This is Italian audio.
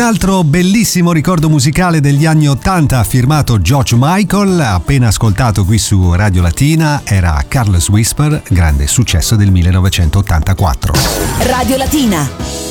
Un altro bellissimo ricordo musicale degli anni '80 firmato George Michael, appena ascoltato qui su Radio Latina, era Careless Whisper, grande successo del 1984. Radio Latina.